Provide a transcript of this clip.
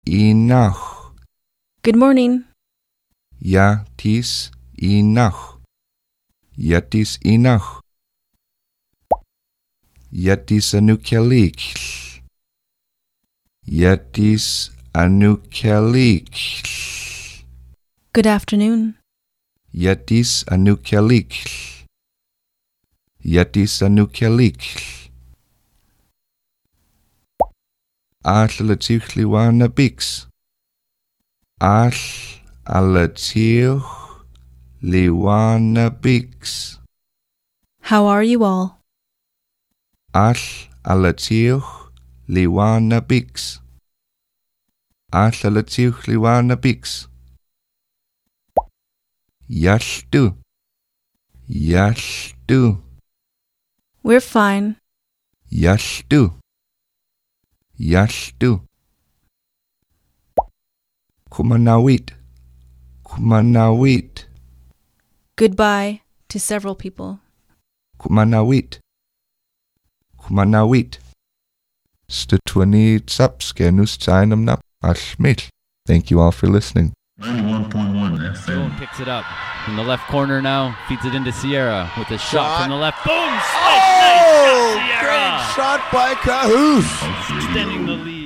inach. Good morning. Yatis inach. Yatis inach. Yatis anukelik. Yatis anukelik. Good afternoon. Yatis anukelik. Yatis anukelik. Al-latif liwana bix. Al-latif liwana bix. How are you all? Al-latif liwana bix. Al-latif liwana bix. Yashtu. Yashtu. We're fine. Yashtu. Yashtu. Kumanawit. Kumanawit. Goodbye to several people. Kumanawit. Kumanawit. Stutwani tsapskenus tsainamnap ashmil. Thank you all for listening. 91.1 Boom, FM. picks it up in the left corner now, feeds it into Sierra with a shot from the left. Boom! Oh, Nice shot, great Sierra! shot by Cahoose. Extending the lead.